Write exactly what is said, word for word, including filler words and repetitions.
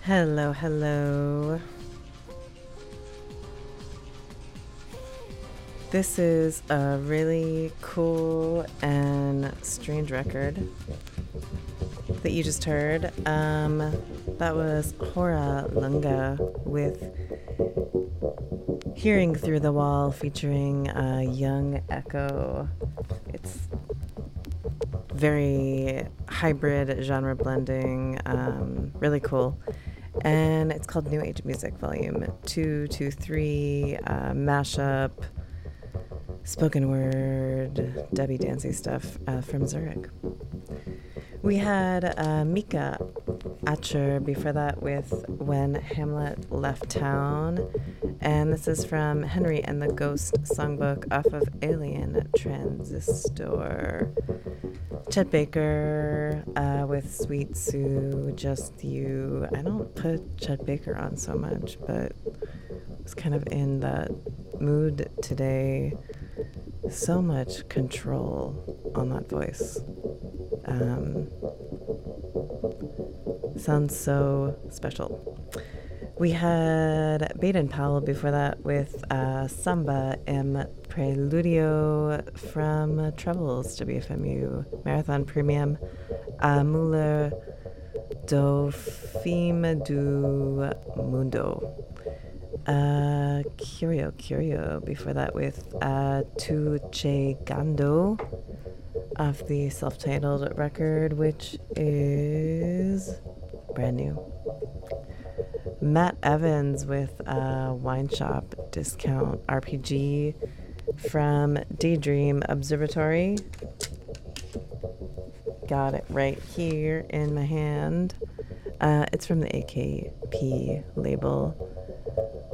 Hello, hello. This is a really cool and strange record that you just heard. Um, that was Hora Lunga with Hearing Through the Wall featuring uh, Young Echo. It's very hybrid genre blending, um, really cool. And it's called New Age Music Volume two two three, uh, mashup, spoken word, Debbie Dancy stuff uh, from Zurich. We had uh, Mika Atcher before that with When Hamlet Left Town. And this is from Henry and the Ghost songbook off of Alien Transistor. Chet Baker uh, with Sweet Sue, Just You. I don't put Chet Baker on so much, but I was kind of in that mood today. So much control on that voice. Um, sounds so special. We had Baden Powell before that with uh, Samba em Preludio from Troubles, W F M U Marathon Premium, uh, Muller do Fim do Mundo. Uh, Curio Curio before that with uh, Tu Che Gando off the self-titled record, which is brand new. Matt Evans with uh, Wine Shop Discount R P G from Daydream Observatory. Got it right here in my hand. Uh, it's from the A K P label.